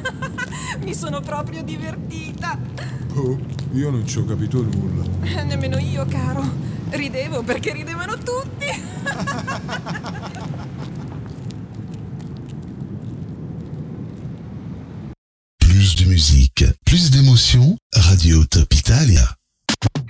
Mi sono proprio divertita. Oh, io non ci ho capito nulla. Nemmeno io, caro. Ridevo perché ridevano tutti. Plus de musique, plus d'émotion, Radio Top Italia.